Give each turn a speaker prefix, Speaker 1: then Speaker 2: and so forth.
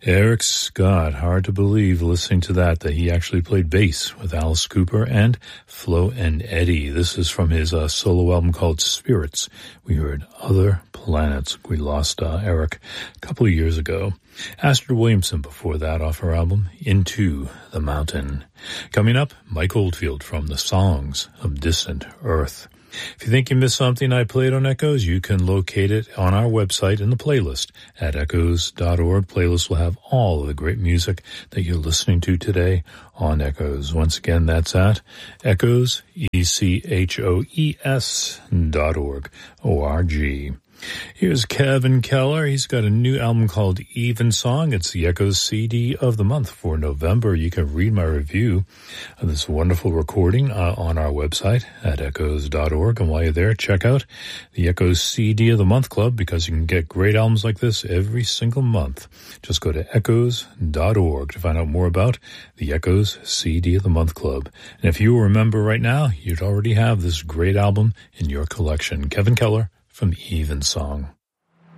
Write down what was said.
Speaker 1: Eric Scott, hard to believe listening to that he actually played bass with Alice Cooper and Flo and Eddie. This is from his solo album called Spirits. We heard Other Planets. We lost Eric a couple of years ago. Astrid Williamson before that off her album Into the Mountain. Coming up, Mike Oldfield from the Songs of Distant Earth. If you think you missed something I played on Echoes, you can locate it on our website in the playlist at echoes.org. Playlist will have all of the great music that you're listening to today on Echoes. Once again, that's at echoes, echoes.org, O-R-G. Here's Kevin Keller. He's got a new album called Evensong. It's the Echoes CD of the month for November. You can read my review of this wonderful recording on our website at echoes.org. And while you're there, check out the Echoes CD of the Month Club because you can get great albums like this every single month. Just go to echoes.org to find out more about the Echoes CD of the Month Club. And if you remember right now, you'd already have this great album in your collection. Kevin Keller from Evensong.